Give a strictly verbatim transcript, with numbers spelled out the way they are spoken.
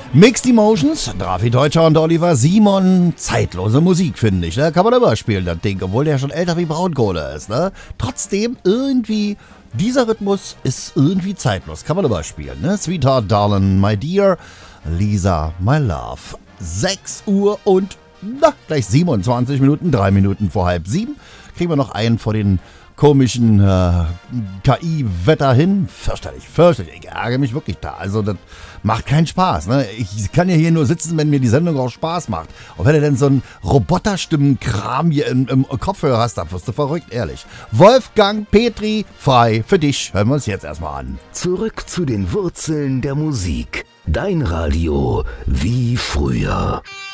Mixed Emotions, Drafi Deutscher und Oliver Simon. Zeitlose Musik, finde ich. Ne? Kann man immer spielen, das Ding, obwohl der schon älter wie Braunkohle ist. Ne? Trotzdem irgendwie, dieser Rhythmus ist irgendwie zeitlos. Kann man immer spielen. Ne? Sweetheart, Darling, My Dear, Lisa, My Love. sechs Uhr und na, gleich siebenundzwanzig Minuten, drei Minuten vor halb sieben. Kriegen wir noch einen vor den komischen äh, K I-Wetter hin. Fürchterlich, fürchterlich. Ich ärgere mich wirklich da. Also das macht keinen Spaß. Ne? Ich kann ja hier nur sitzen, wenn mir die Sendung auch Spaß macht. Und wenn du denn so einen Roboterstimmen-Kram hier im, im Kopfhörer hast, dann wirst du verrückt, ehrlich. Wolfgang Petri, frei für dich. Hören wir uns jetzt erstmal an. Zurück zu den Wurzeln der Musik. Dein Radio wie früher.